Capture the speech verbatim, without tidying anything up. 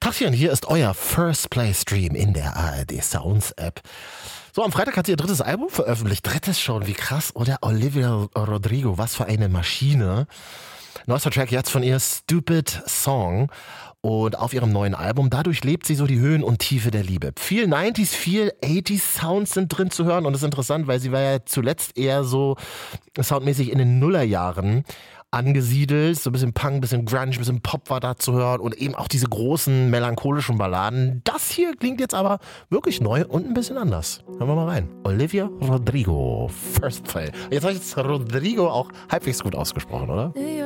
Tachchen, hier ist euer First Play Stream in der A R D Sounds App. So, am Freitag hat sie ihr drittes Album veröffentlicht. Drittes schon, wie krass, oder? Olivia Rodrigo, was für eine Maschine. Neuester Track jetzt von ihr, Stupid Song. Und auf ihrem neuen Album, dadurch lebt sie so die Höhen und Tiefe der Liebe. Viel neunziger, viel achtziger Sounds sind drin zu hören. Und das ist interessant, weil sie war ja zuletzt eher so soundmäßig in den Nullerjahren angesiedelt. So ein bisschen Punk, ein bisschen Grunge, ein bisschen Pop war da zu hören. Und eben auch diese großen melancholischen Balladen. Das hier klingt jetzt aber wirklich neu und ein bisschen anders. Hören wir mal rein. Olivia Rodrigo, First Play. Jetzt habe ich jetzt Rodrigo auch halbwegs gut ausgesprochen, oder?